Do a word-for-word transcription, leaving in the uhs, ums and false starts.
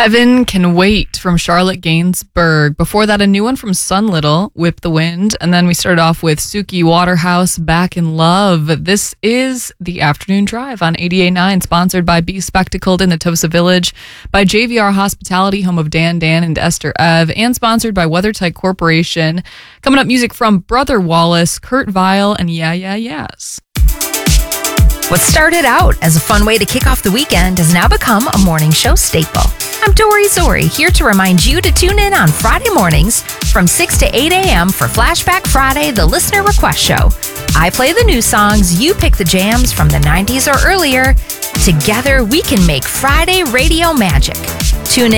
Heaven Can Wait from Charlotte Gainsbourg. Before that, a new one from Sun Little, Whip the Wind. And then we started off with Suki Waterhouse, Back in Love. This is the Afternoon Drive on eighty-eight point nine, sponsored by Be Spectacled in the Tosa Village, by J V R Hospitality, home of Dan Dan and Esther Ev, and sponsored by WeatherTight Corporation. Coming up, music from Brother Wallace, Kurt Vile, and Yeah Yeah Yeahs. What started out as a fun way to kick off the weekend has now become a morning show staple. I'm Dory Zori, here to remind you to tune in on Friday mornings from six to eight a.m. for Flashback Friday, the Listener Request Show. I play the new songs, you pick the jams from the nineties or earlier. Together, we can make Friday radio magic. Tune in.